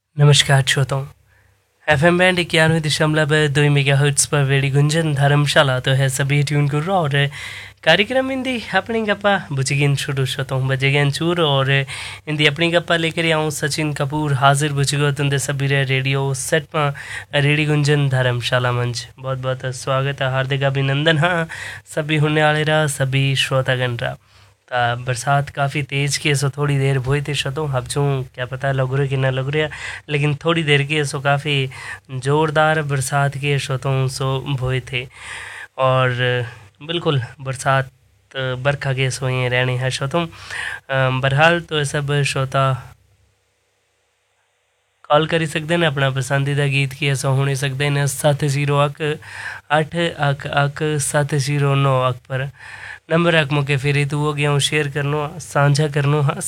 नमस्कार श्रोताओं। FM band 91.2 megahertz पर रेडी गुंजन धर्मशाला तो है सभी ट्यून कर और कार्यक्रम हिंदी अपनी गप्पा बुझिगिन शुरू श्रोताओं बजेगन चूर और हिंदी अपनी गप्पा लेकर आऊँ सचिन कपूर हाजिर बुझगो तुंदे सभी रेडियो सेट में रेडी गुंजन धर्मशाला मंच बहुत बहुत स्वागत है हार्दिक अभिनंदन हाँ सभी होने वाले रहा सभी श्रोतागण रहा। बरसात काफ़ी तेज़ की सो थोड़ी देर भोई थे शतों हबचूँ क्या पता लग रहे कि ना लग रहा लेकिन थोड़ी देर की सो काफ़ी ज़ोरदार बरसात के शतों सो भोए थे और बिल्कुल बरसात बरखा के सो ये रहने हैं शतों। बहरहाल तो सब श्रोता कॉल करी सकते हैं अपना पसंदीदा गीत की ऐसा होने सकते हैं 70 पर नंबर अक मौके फिर तू हो गया हूँ शेयर करनो साझा करनो हाँ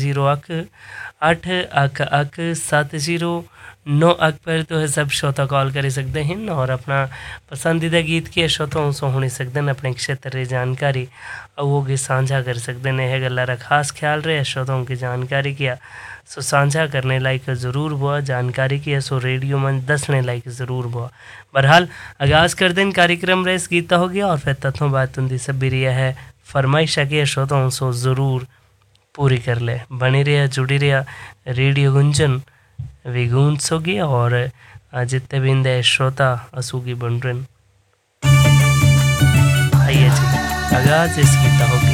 70 पर तो है सब श्रोता कॉल कर सकते हैं और अपना पसंदीदा गीत के श्रोताओं से होने सकते हैं अपने क्षेत्र की जानकारी और वो भी साझा कर सकते हैं है गल्ला खास ख्याल रहे श्रोताओं की जानकारी किया सो साझा करने लायक ज़रूर हुआ जानकारी की सो रेडियो में दसने लायक ज़रूर हुआ। बहरहाल आगाज़ कर दें कार्यक्रम रेस गीता हो गया और फिर तथों बात तुंदी सब भी रिया है फरमाइश के श्रोताओं सो ज़रूर पूरी कर ले बने रहा जुड़ी रहा रेडियो गुंजन विगुन सो गया और जितने भी श्रोता असुगी बन रहे आइए जी आगाज़ इस गीता हो गया।